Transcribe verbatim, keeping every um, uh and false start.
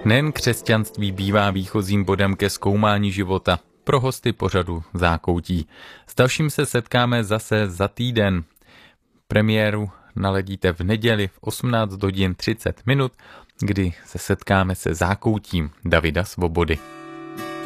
Nejen křesťanství bývá výchozím bodem ke zkoumání života pro hosty pořadu Zákoutí. S dalším se setkáme zase za týden. Premiéru naladíte v neděli v osmnáct hodin třicet minut, kdy se setkáme se Zákoutím Davida Svobody.